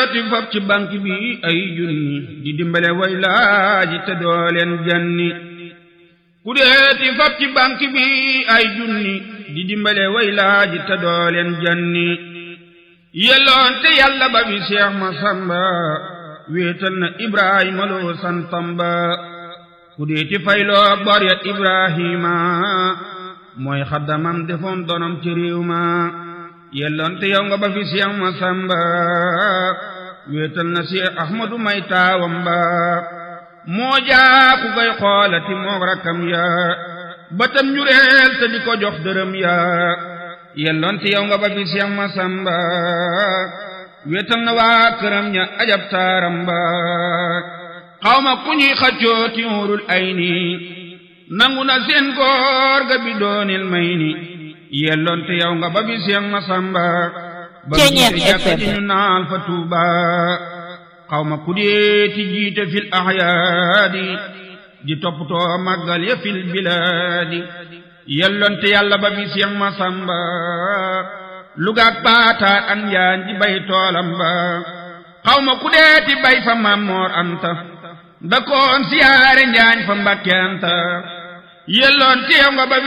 deeti fab ci banque bi ay junni di dimbale way laaji te doo leen janni ku deeti fab ci banque bi ay junni di dimbale way laaji te doo leen janni yelloon te yàlla ba bi Seex Masamba wéetal na Ibrahima loo santamba ku deeti fayloo bor ya Ibrahima mooy xaddamam defoon donom ci réew ma yelloon te yow nga ba fi Seex Masamba wéetal na Seex Ahmadu may taawam ba moo jaa ku koy xoolati moog rakkam ya batam ñu reel te di ko jox dërëm ya yelloon te yow nga ba fi Seex Masamba wéetal na waa këram ña ajab taaram ba xawma ku ñuy xaccoo ti wurul ay ni nangu na seen góor ga bi doonil may ni yelloon te yow nga ba bi Seex Masamba ba bi jàkka ji ñu naal fa Tuuba xawma ku dee ti jiite fil ahyaadi di toppatoo màggal ya fil bilaadi yelloon te yàlla ba bi Seex Masamba lugaak paataat an njaan ji bay toolam ba xawma ku dee ti bay fa Mammoor Anta da koon siyaare njaañ fa Mbàkke Anta yelloon te yow nga ba